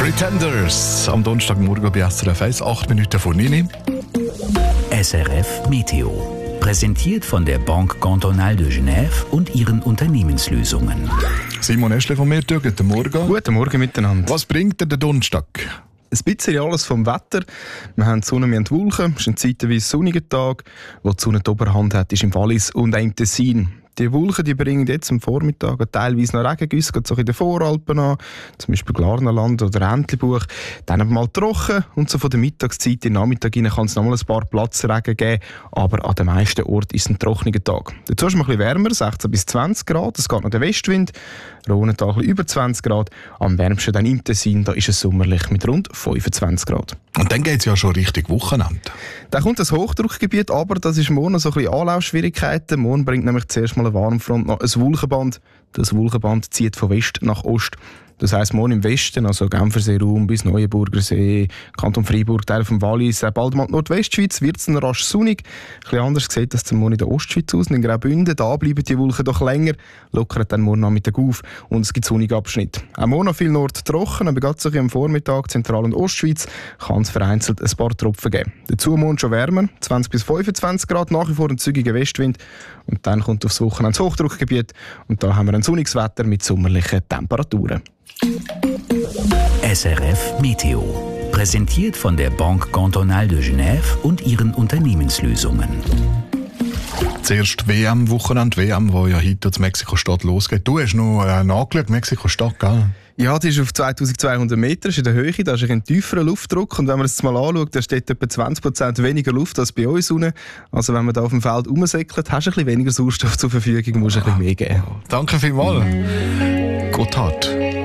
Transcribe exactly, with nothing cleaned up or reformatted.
Pretenders am Donnerstagmorgen bei S R F eins, acht Minuten vor neun. S R F Meteo. Präsentiert von der Banque Cantonale de Genève und ihren Unternehmenslösungen. Simon Eschle von mir, guten Morgen. Guten Morgen miteinander. Was bringt dir der Donnerstag? Ein bisschen alles vom Wetter. Wir haben die Sonne, wir haben die Wolken. Es ist ein zeitweise sonniger Tag. Wo die Sonne die Oberhand hat, ist im Wallis und auch im Tessin. Die Wolken die bringen jetzt am Vormittag teilweise noch Regengüsse, geht so in den Voralpen an, zum Beispiel Glarnerland oder Entlebuch. Dann aber mal trocken und so von der Mittagszeit in den Nachmittag rein kann es noch mal ein paar Platzregen geben, aber an den meisten Orten ist es ein trockener Tag. Dazu ist es ein bisschen wärmer, sechzehn bis zwanzig Grad, es geht noch der Westwind, Rhonental ein bisschen über zwanzig Grad, am wärmsten dann im Tessin, da ist es sommerlich mit rund fünfundzwanzig Grad. Und dann geht es ja schon Richtung Wochenende. Dann kommt das Hochdruckgebiet, aber das ist morgen noch so ein bisschen Anlaufschwierigkeiten. Morgen bringt nämlich zuerst mal eine Warmfront noch ein Wolkenband. Das Wolkenband zieht von West nach Ost. Das heisst, morgen im Westen, also Genfersee-Raum bis Neuenburger See, Kanton Freiburg, Teil vom Wallis, bald mal die Nordwestschweiz, wird es dann rasch sonnig. Ein bisschen anders sieht das dann morgen in der Ostschweiz aus, in Graubünden. Da bleiben die Wolken doch länger, lockern dann morgen Nachmittag auf und es gibt sonnige Abschnitte. Auch morgen noch viel Nord trocken, aber gerade so am Vormittag, Zentral- und Ostschweiz, kann es vereinzelt ein paar Tropfen geben. Dazu morgen schon wärmer, zwanzig bis fünfundzwanzig Grad, nach wie vor ein zügiger Westwind. Und dann kommt aufs Wochenende das Hochdruckgebiet und da haben wir ein sonniges Wetter mit sommerlichen Temperaturen. S R F Meteo. Präsentiert von der Banque Cantonale de Genève und ihren Unternehmenslösungen. Zuerst W M-Wochenende, W M, wo ja heute in Mexiko-Stadt losgeht. Du hast noch äh, nachgeschaut, Mexiko-Stadt, gell? Ja, die ist auf zweitausendzweihundert Meter, ist in der Höhe, da ist ein tieferer Luftdruck und wenn man es mal anschaut, da steht etwa zwanzig Prozent weniger Luft als bei uns unten. Also wenn man da auf dem Feld rumsäckelt, hast du ein bisschen weniger Sauerstoff zur Verfügung, musst du ein bisschen mehr geben. Danke vielmals. Gotthard.